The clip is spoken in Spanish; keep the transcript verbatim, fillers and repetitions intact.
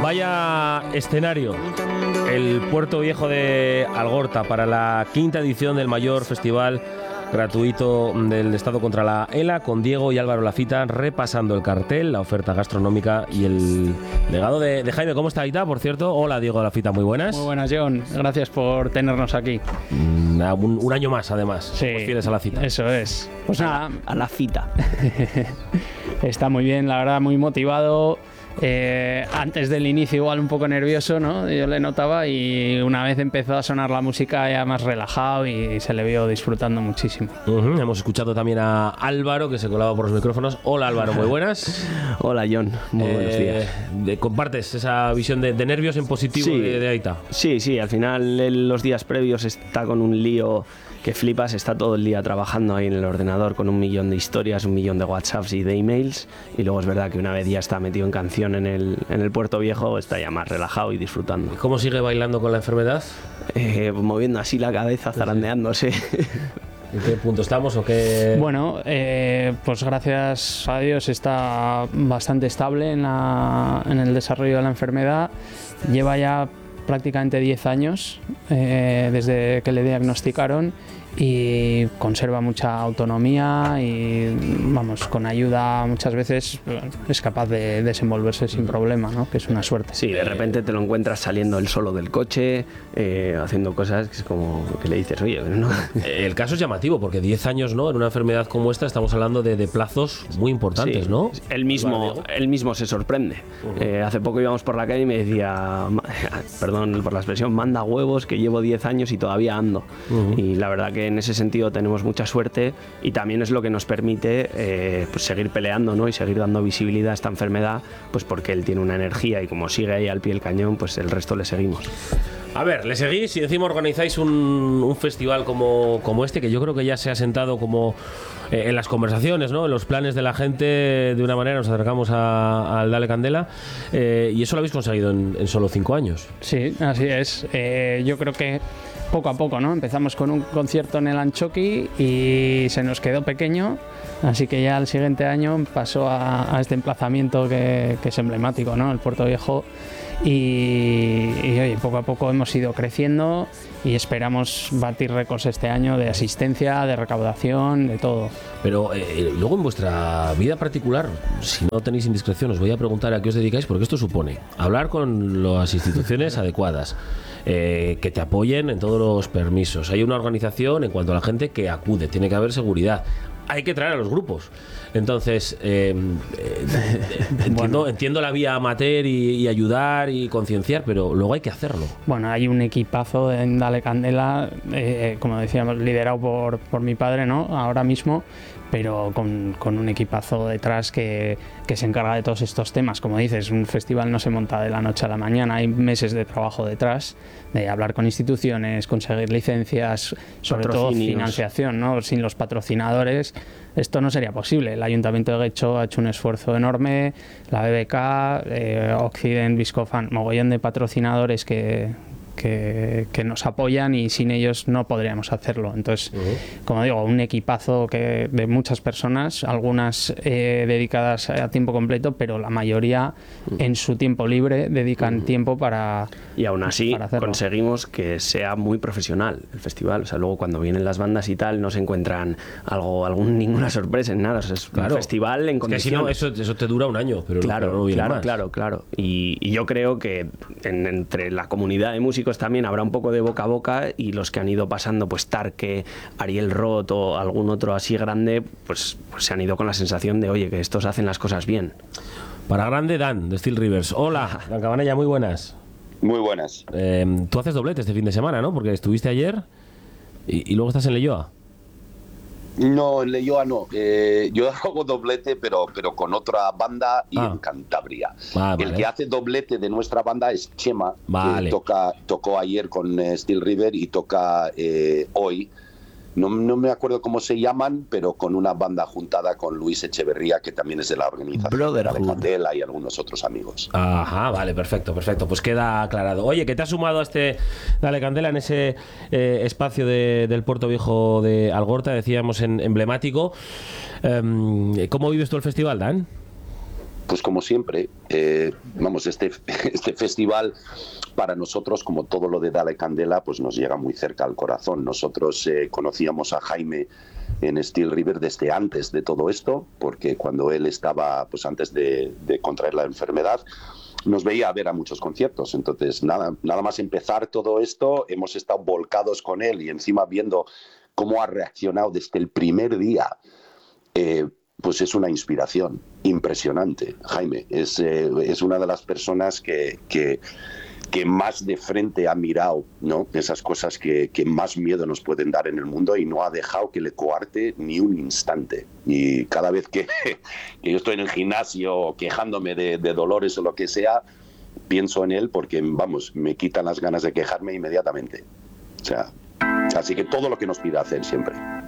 Vaya escenario, el Puerto Viejo de Algorta para la quinta edición del mayor festival gratuito del Estado contra la ELA, con Diego y Álvaro Lafita repasando el cartel, la oferta gastronómica y el legado de, de Jaime. ¿Cómo está Aita, por cierto? Hola Diego Lafita, muy buenas. Muy buenas, John. Gracias por tenernos aquí. Mm, un, un año más, además. Sí, fieles a la cita. Eso es. Pues nada, a la cita. Está muy bien, la verdad, muy motivado. Eh, antes del inicio igual un poco nervioso, ¿no? Yo le notaba, y una vez empezó a sonar la música ya más relajado y se le vio disfrutando muchísimo. Uh-huh. Hemos escuchado también a Álvaro, que se colaba por los micrófonos. Hola Álvaro, muy buenas. Hola John, muy eh, buenos días. De, ¿Compartes esa visión de, de nervios en positivo sí, de, de Aita? Sí, sí, al final en los días previos está con un lío que flipas, está todo el día trabajando ahí en el ordenador con un millón de historias, un millón de WhatsApps y de emails, y luego es verdad que una vez ya está metido en canción en el, en el Puerto Viejo, está ya más relajado y disfrutando. ¿Cómo sigue bailando con la enfermedad? Eh, moviendo así la cabeza, zarandeándose. ¿En qué punto estamos o qué? Bueno, eh, pues gracias a Dios está bastante estable en, la, en el desarrollo de la enfermedad. Lleva ya prácticamente diez años eh, desde que le diagnosticaron, y conserva mucha autonomía y, vamos, con ayuda muchas veces es capaz de desenvolverse sin problema, ¿no? Que es una suerte. Sí, de repente te lo encuentras saliendo él solo del coche, eh, haciendo cosas que es como que le dices, oye, no. El caso es llamativo, porque diez años, ¿no? En una enfermedad como esta estamos hablando de, de plazos muy importantes, sí, ¿no? Él mismo, él mismo se sorprende. Uh-huh. Eh, hace poco íbamos por la calle y me decía, perdón por la expresión, manda huevos que llevo diez años y todavía ando. Uh-huh. Y la verdad que en ese sentido tenemos mucha suerte, y también es lo que nos permite eh, pues seguir peleando, ¿no? Y seguir dando visibilidad a esta enfermedad, pues porque él tiene una energía, y como sigue ahí al pie del cañón, pues el resto le seguimos. A ver, le seguís y encima organizáis un, un festival como, como este, que yo creo que ya se ha sentado como eh, en las conversaciones, ¿no? En los planes de la gente, de una manera nos acercamos al Dale Candela, eh, y eso lo habéis conseguido en, en solo cinco años. Sí, así es. Eh, yo creo que poco a poco, ¿no? Empezamos con un concierto en el Anchoqui y se nos quedó pequeño, así que ya el siguiente año pasó a, a este emplazamiento que, que es emblemático, ¿no? El Puerto Viejo. Y, y oye, poco a poco hemos ido creciendo y esperamos batir récords este año de asistencia, de recaudación, de todo. Pero eh, luego en vuestra vida particular, si no tenéis indiscreción, os voy a preguntar a qué os dedicáis, porque esto supone hablar con las instituciones adecuadas, eh, que te apoyen en todos los permisos. Hay una organización en cuanto a la gente que acude, tiene que haber seguridad. Hay que traer a los grupos. Entonces, eh, eh, entiendo, bueno. entiendo la vía amateur y, y ayudar y concienciar, pero luego hay que hacerlo. Bueno, hay un equipazo en Dale Candela, eh, como decíamos, liderado por, por mi padre, ¿no? Ahora mismo, pero con, con un equipazo detrás que, que se encarga de todos estos temas. Como dices, un festival no se monta de la noche a la mañana, hay meses de trabajo detrás, de hablar con instituciones, conseguir licencias, sobre todo financiación, ¿no? Sin los patrocinadores esto no sería posible. El Ayuntamiento de Guecho ha hecho un esfuerzo enorme, la B B K, eh, Occident, Viscofan, mogollón de patrocinadores que... Que, que nos apoyan, y sin ellos no podríamos hacerlo. Entonces, uh-huh. como digo, un equipazo que de muchas personas, algunas eh, dedicadas a tiempo completo, pero la mayoría uh-huh. en su tiempo libre dedican uh-huh. tiempo para y aún así conseguimos que sea muy profesional el festival. O sea, luego cuando vienen las bandas y tal, no se encuentran algo, algún, ninguna sorpresa en nada. O sea, es claro. un festival en condiciones. Es que si no, eso, eso te dura un año, pero claro, no, pero no viene claro, más. claro, claro. Y, y yo creo que en, entre la comunidad de músicos también habrá un poco de boca a boca, y los que han ido pasando, pues Tarque, Ariel Roth o algún otro así grande, pues, pues se han ido con la sensación de, oye, que estos hacen las cosas bien. Para grande, Dan, de Steel Rivers. Hola, Dan Cabanella, muy buenas. Muy buenas. Eh, tú haces doblete este fin de semana, ¿no? Porque estuviste ayer y, y luego estás en Leioa. No, en Leioa no. Eh, yo hago doblete, pero, pero con otra banda y ah. en Cantabria. Ah, vale. El que hace doblete de nuestra banda es Chema, vale. que toca, tocó ayer con eh, Steel River y toca eh, hoy. No, no me acuerdo cómo se llaman, pero con una banda juntada con Luis Echeverría, que también es de la organización de Candela, y algunos otros amigos. Ajá, vale, perfecto, perfecto. Pues queda aclarado. Oye, que te has sumado a este Dale Candela en ese eh, espacio de, del Puerto Viejo de Algorta, decíamos, en, emblemático. Um, ¿Cómo vives tú el festival, Dan? pues como siempre, eh, vamos, este, este festival para nosotros, como todo lo de Dale Candela, pues nos llega muy cerca al corazón. Nosotros eh, conocíamos a Jaime en Steel River desde antes de todo esto, porque cuando él estaba, pues antes de, de contraer la enfermedad, nos veía a ver a muchos conciertos. Entonces, nada, nada más empezar todo esto, hemos estado volcados con él y encima viendo cómo ha reaccionado desde el primer día. Eh, pues es una inspiración impresionante. Jaime es, eh, es una de las personas que, que, que más de frente ha mirado, ¿no? Esas cosas que, que más miedo nos pueden dar en el mundo, y no ha dejado que le coarte ni un instante. Y cada vez que, que yo estoy en el gimnasio quejándome de, de dolores o lo que sea, pienso en él, porque, vamos, me quitan las ganas de quejarme inmediatamente. O sea, así que todo lo que nos pida hacer siempre.